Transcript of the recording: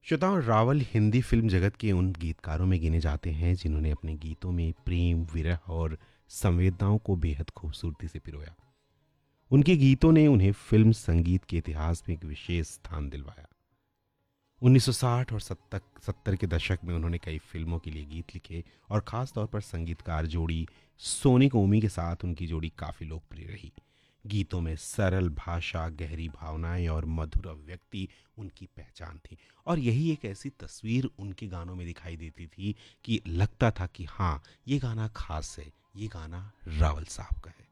श्रोताओं, रावल हिंदी फिल्म जगत के उन गीतकारों में गिने जाते हैं जिन्होंने अपने गीतों में प्रेम, विरह और संवेदनाओं को बेहद खूबसूरती से पिरोया। उनके गीतों ने उन्हें फिल्म संगीत के इतिहास में एक विशेष स्थान दिलवाया। 1960 और 70 के दशक में उन्होंने कई फिल्मों के लिए गीत लिखे और ख़ास तौर पर संगीतकार जोड़ी सोनिक ओमी के साथ उनकी जोड़ी काफ़ी लोकप्रिय रही। गीतों में सरल भाषा, गहरी भावनाएं और मधुर अभिव्यक्ति उनकी पहचान थी। और यही एक ऐसी तस्वीर उनके गानों में दिखाई देती थी कि लगता था कि हाँ, ये गाना खास है, ये गाना रावल साहब का है।